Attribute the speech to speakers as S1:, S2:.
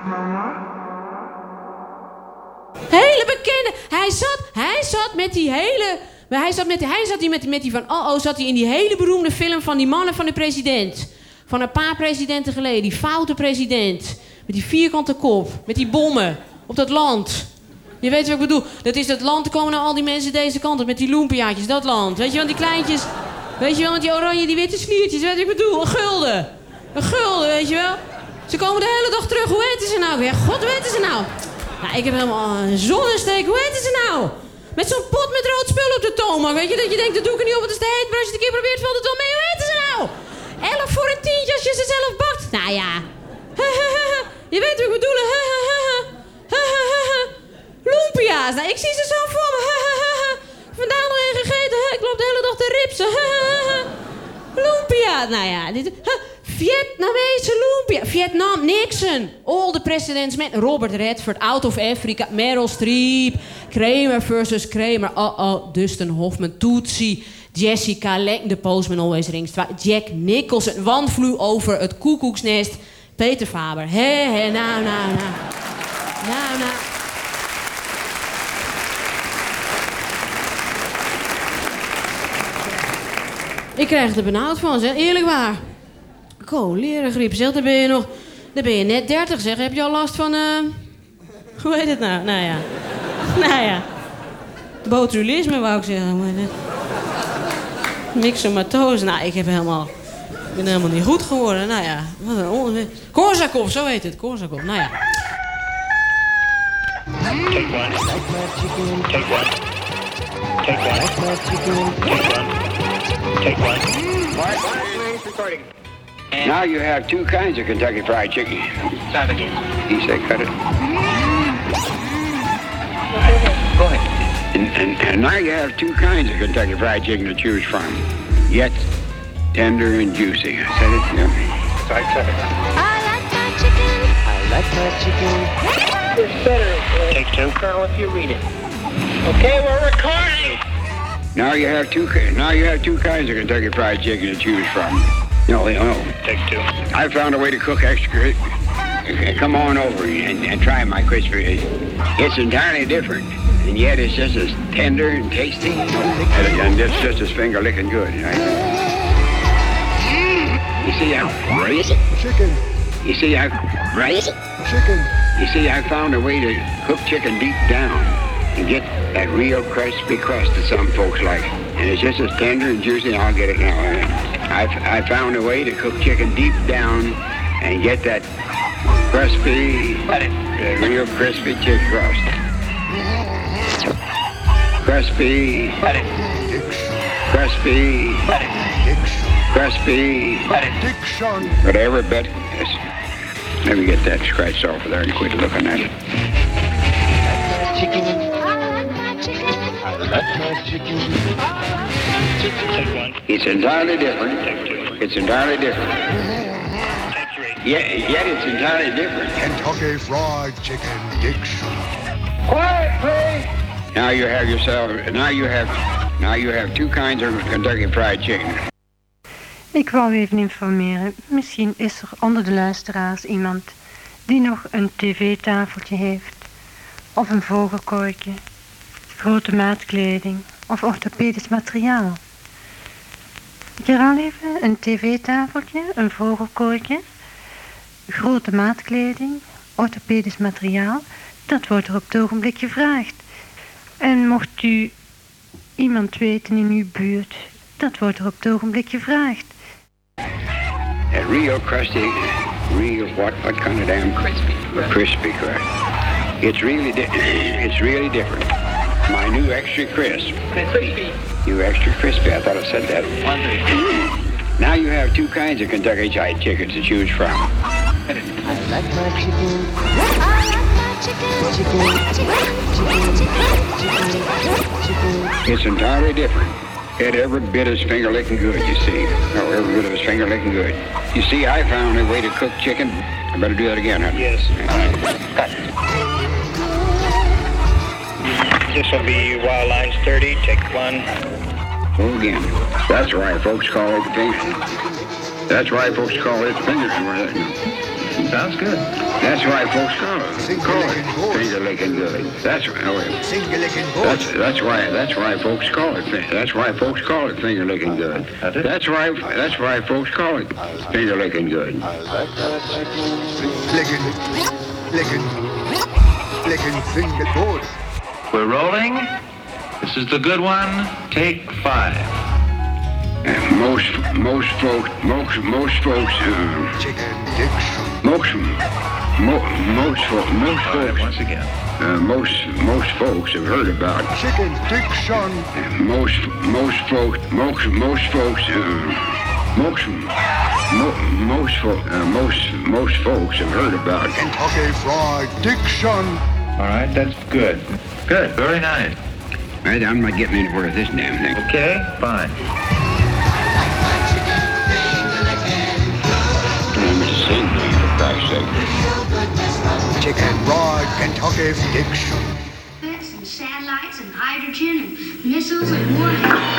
S1: Hele bekende. Hij zat met die hele... Hij zat hij in die hele beroemde film van die mannen van de president. Van een paar presidenten geleden. Die foute president. Met die vierkante kop. Met die bommen. Op dat land. Je weet wat ik bedoel. Dat is dat land, er komen nou al die mensen deze kant op. Met die loempiaatjes, dat land. Weet je wel, die kleintjes. Weet je wel, met die oranje, die witte sliertjes. Weet je wat ik bedoel? Een gulden, weet je wel. Ze komen de hele dag terug. Hoe heten ze nou weer? God, hoe heten ze nou? Nou, ik heb helemaal een zonnesteek. Hoe heten ze nou? Met zo'n pot met rood spul op de toonbank. Weet je, dat je denkt, dat doe ik er niet op, het is te heet. Maar als je het een keer probeert, valt het wel mee. Hoe heten ze nou? 11 voor een tientje als je ze zelf bakt. Nou ja. Je weet wat ik bedoel. Lumpia's. Nou, ik zie ze zo voor me. Vandaag nog één gegeten. Ik loop de hele dag te ripsen. Lumpia. Nou ja, dit... Vietnamese lumpia. Vietnam, Nixon. All the presidents met Robert Redford, Out of Africa, Meryl Streep, Kramer versus Kramer. Dustin Hoffman, Tootsie, Jessica Lange, The Postman Always Rings 2, Jack Nicholson, Wanvloe over het koekoeksnest, Peter Faber. Nou. Ik krijg er benauwd van, zeg. Eerlijk waar. Choleragriep, zeg. Dan ben je net 30, zeg. Heb je al last van, hoe heet het nou? Nou ja. Botulisme, wou ik zeggen. Myxomatose. Nou, ik ben helemaal niet goed geworden. Nou ja, wat een onzin. Korsakoff, zo heet het. Korsakoff, nou ja.
S2: Take one. Take one. Take one. Take one. Recording.
S3: Now you have two kinds of Kentucky Fried Chicken.
S2: Start again.
S3: He said cut it.
S2: Go ahead.
S3: And now you have two kinds of Kentucky Fried Chicken to choose from. Yet tender and juicy. I said it? Yeah.
S2: Sorry, sir.
S4: I like my chicken.
S5: I like my chicken.
S2: It's better. Take two. Colonel, if you read it. Okay, we're recording.
S3: Now you have two kinds of Kentucky Fried Chicken to choose from. No.
S2: Take two.
S3: I found a way to cook extra. Come on over and try my crispy. It's entirely different, and yet it's just as tender and tasty, and it's just as finger licking good. Right? You see how
S5: Chicken.
S3: You see how
S5: Chicken.
S3: You see, I found a way to cook chicken deep down and get that real crispy crust that some folks like, and it's just as tender and juicy. I'll get it now. I found a way to cook chicken deep down and get that crispy, real crispy chicken crust. Crispy,
S5: Diction.
S3: whatever, but yes. Let me get that scratched off of there and quit looking at it.
S5: Chicken.
S4: I like my chicken.
S2: Take one.
S3: It's entirely different.
S2: Take two.
S3: It's entirely different.
S2: Take three.
S3: Yet it's entirely different.
S5: Kentucky Fried Chicken. Diction.
S3: Quiet, please. Now you have two kinds of Kentucky Fried Chicken.
S6: Ik wou even informeren. Misschien is er onder de luisteraars iemand die nog een tv-tafeltje heeft. Of een vogelkooitje. Grote maatkleding. Of orthopedisch materiaal. Ik herhaal even. Een tv-tafeltje. Een vogelkooitje. Grote maatkleding. Orthopedisch materiaal. Dat wordt er op het ogenblik gevraagd. En mocht u iemand weten in uw buurt. Dat wordt er op het ogenblik gevraagd.
S3: A real crusty, what kind of damn crispy crust. It's really different. My new extra crisp.
S2: Crispy.
S3: New extra crispy. I thought I said that. Now you have two kinds of Kentucky Fried Chicken to choose from.
S5: I like my chicken.
S4: I like my chicken.
S3: It's entirely different. It every bit is finger licking good, you see. No, every bit of it's finger licking good. You see, I found a way to cook chicken. I better do that again, huh?
S2: Yes. This will be Wild Lines 30. Take one.
S3: Go again. That's why folks call it finger. That's why folks call it finger.
S7: Sounds good.
S3: That's why folks call it finger licking good. That's why folks call it. That's why folks call it finger licking good. That's why folks call it finger licking good.
S5: Licking finger good.
S7: We're rolling. This is the good one. Take 5.
S3: Most folks.
S5: Chicken Dixon.
S3: Most folks.
S7: Once again.
S3: Most folks have heard about
S5: Chicken Dixon.
S3: most folks have heard about
S5: Kentucky Fried Dixon.
S7: All right, that's good. Good, very nice.
S3: Right, I'm not getting any word of this damn thing.
S7: Okay, fine.
S3: I'm to sing to you, for Christ's sake.
S5: Chicken Fried Kentucky Dixon.
S8: And satellites and hydrogen and missiles and warheads.